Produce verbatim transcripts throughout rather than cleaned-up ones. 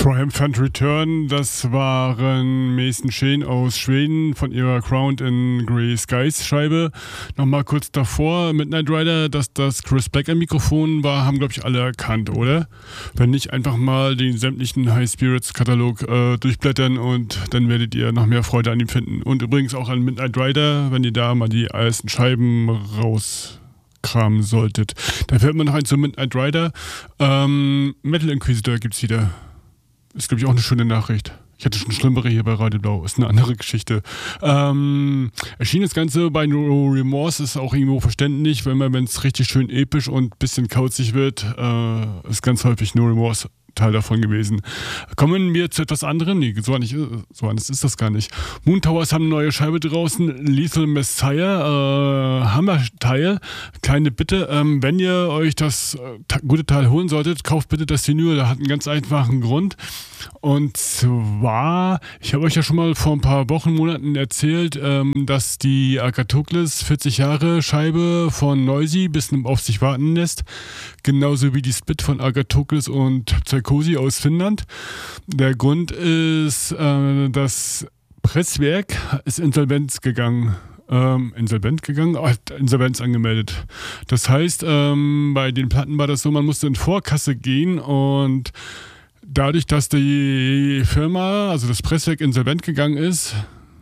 Triumphant Return, das waren Mason Shane aus Schweden von ihrer Crowned in Grey Skies Scheibe. Nochmal kurz davor, Midnight Rider, dass das Chris Black am Mikrofon war, haben glaube ich alle erkannt, oder? Wenn nicht, einfach mal den sämtlichen High Spirits Katalog äh, durchblättern und dann werdet ihr noch mehr Freude an ihm finden. Und übrigens auch an Midnight Rider, wenn ihr da mal die ersten Scheiben rauskramen solltet. Da fällt mir noch ein zu Midnight Rider. Ähm, Metal Inquisitor gibt's wieder. Ist, glaube ich, auch eine schöne Nachricht. Ich hatte schon schlimmere hier bei Radio Blau. Ist eine andere Geschichte. Ähm, erschien das Ganze bei No Remorse. Ist auch irgendwo verständlich, wenn man, wenn es richtig schön episch und ein bisschen kauzig wird, äh, ist ganz häufig No Remorse Teil davon gewesen. Kommen wir zu etwas anderem. Nee, so anders, so anders ist das gar nicht. Moon Towers haben eine neue Scheibe draußen. Lethal Messiah, äh, Hammerteil. Kleine Bitte, ähm, wenn ihr euch das äh, ta- gute Teil holen solltet, kauft bitte das Vinyl. Das hat einen ganz einfachen Grund. Und zwar, ich habe euch ja schon mal vor ein paar Wochen, Monaten erzählt, ähm, dass die Agathocles vierzig Jahre Scheibe von Noisy bis auf sich warten lässt. Genauso wie die Split von Agathocles und Psychosi aus Finnland. Der Grund ist, äh, das Presswerk ist insolvenz gegangen. Ähm, insolvent gegangen, oh, hat Insolvenz angemeldet. Das heißt, ähm, bei den Platten war das so, man musste in Vorkasse gehen und dadurch, dass die Firma, also das Presswerk insolvent gegangen ist,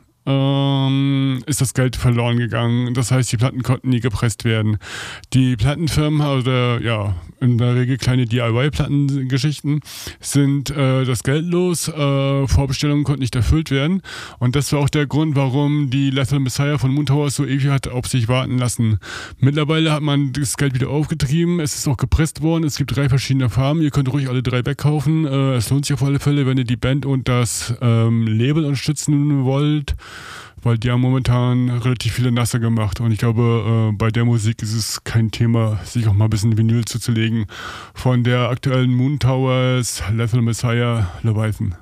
ähm, ist das Geld verloren gegangen. Das heißt, die Platten konnten nie gepresst werden. Die Plattenfirmen, oder ja, in der Regel kleine D I Y-Plattengeschichten, sind äh, das Geld los. Äh, Vorbestellungen konnten nicht erfüllt werden. Und das war auch der Grund, warum die Lethal Messiah von Moon Towers so ewig hat auf sich warten lassen. Mittlerweile hat man das Geld wieder aufgetrieben. Es ist auch gepresst worden. Es gibt drei verschiedene Farben. Ihr könnt ruhig alle drei wegkaufen. Äh, es lohnt sich auf alle Fälle, wenn ihr die Band und das ähm, Label unterstützen wollt. Weil die haben momentan relativ viele Nasse gemacht und ich glaube, äh, bei der Musik ist es kein Thema, sich auch mal ein bisschen Vinyl zuzulegen. Von der aktuellen Moon Towers, Lethal Messiah, Leviathan.